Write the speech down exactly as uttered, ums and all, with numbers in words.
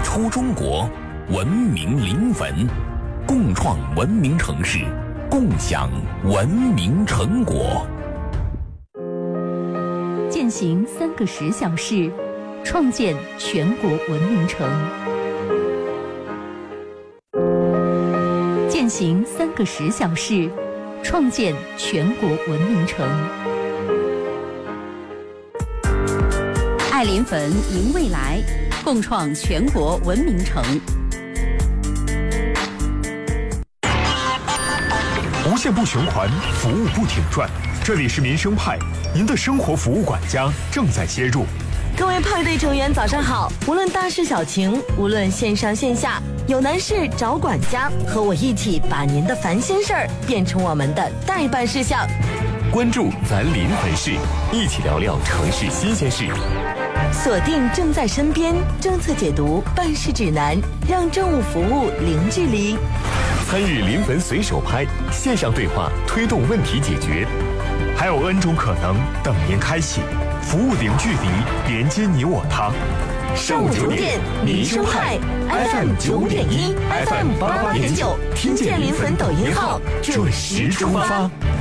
出中国，文明临汾，共创文明城市，共享文明成果。 践行三个十小时，创建全国文明城。践行三个十小时，创建全国文明城。爱临汾，迎未来，共创全国文明城。 无限不循环，服务不停转。这里是民生派，您的生活服务管家正在接入。 各位派对成员早上好，无论大事小情，无论线上线下，有难事找管家，和我一起把您的烦心事儿变成我们的待办事项。 关注咱临汾市，一起聊聊城市新鲜事。 锁定正在身边政策解读办事指南，让政务服务零距离。 参与临汾随手拍线上对话，推动问题解决。 还有 N 种可能等您开启，服务零距离，连接你我他。 上午九点，民生派 F M 九点一 ，F M 八八点九，听见临汾抖音号，准时出发。